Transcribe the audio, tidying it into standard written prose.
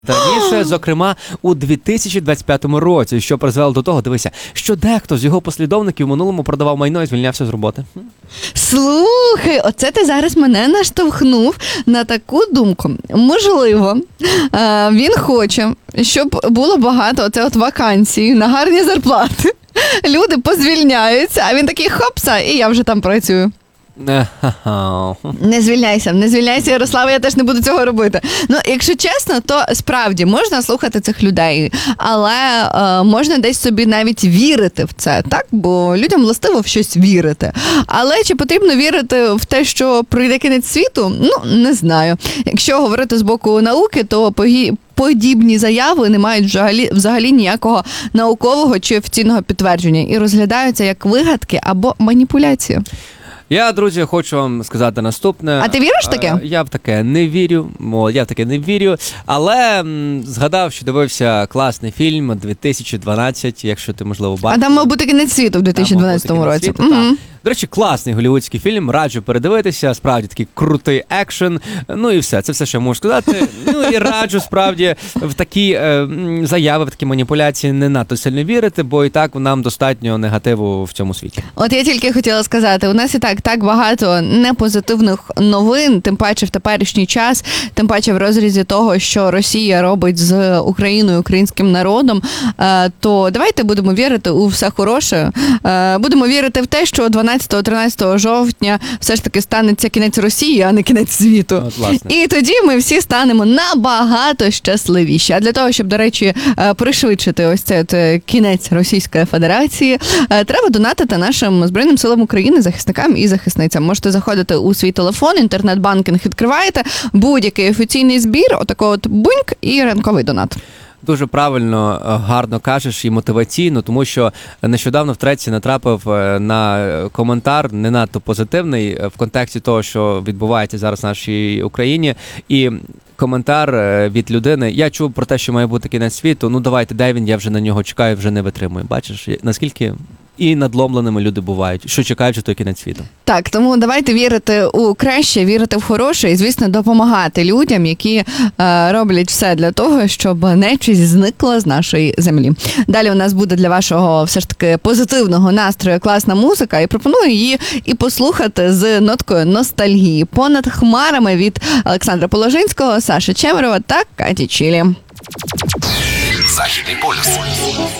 Раніше, зокрема, у 2025 році, що призвело до того, дивися, що дехто з його послідовників в минулому продавав майно і звільнявся з роботи. Слухай, оце ти зараз мене наштовхнув на таку думку. Можливо, він хоче, щоб було багато вакансій на гарні зарплати. Люди позвільняються, а він такий хопса, і я вже там працюю. Не звільняйся, Ярослава, я теж не буду цього робити. Ну, якщо чесно, то справді можна слухати цих людей, але можна десь собі навіть вірити в це, так? Бо людям властиво в щось вірити. Але чи потрібно вірити в те, що прийде кінець світу? Ну, не знаю. Якщо говорити з боку науки, то подібні заяви не мають взагалі ніякого наукового чи офіційного підтвердження і розглядаються як вигадки або маніпуляції. Я, друзі, хочу вам сказати наступне. А ти віриш таке? Я в таке не вірю. Але згадав, що дивився класний фільм 2012, якщо ти, можливо, бачив. А там мав бути кінець світу в 2012 році. До речі, класний голлівудський фільм, раджу передивитися, справді такий крутий екшен, ну і все, це все, що я можу сказати. Ну і раджу, справді, в такі заяви, в такі маніпуляції не надто сильно вірити, бо і так нам достатньо негативу в цьому світі. От я тільки хотіла сказати, у нас і так багато непозитивних новин, тим паче в теперішній час, тим паче в розрізі того, що Росія робить з Україною, українським народом, то давайте будемо вірити у все хороше, будемо вірити в те, що 12-13 жовтня все ж таки станеться кінець Росії, а не кінець світу. От, і тоді ми всі станемо набагато щасливіші. А для того, щоб, до речі, пришвидшити ось цей кінець Російської Федерації, треба донатити нашим Збройним силам України, захисникам і захисницям. Можете заходити у свій телефон, інтернет-банкінг відкриваєте, будь-який офіційний збір, отако буньк і ранковий донат. Дуже правильно, гарно кажеш і мотиваційно, тому що нещодавно втретє натрапив на коментар не надто позитивний в контексті того, що відбувається зараз в нашій Україні. І коментар від людини: я чув про те, що має бути кінець світу, ну давайте, дай він, я вже на нього чекаю, вже не витримую. Бачиш, наскільки і надломленими люди бувають, що чекають вже той кінець світу. Так, тому давайте вірити у краще, вірити в хороше і, звісно, допомагати людям, які роблять все для того, щоб нечисть зникла з нашої землі. Далі у нас буде для вашого все ж таки позитивного настрою класна музика, і пропоную її і послухати з ноткою ностальгії. «Понад хмарами» від Олександра Положинського, Саші Чемерова та Каті Чилі. Західний полюс.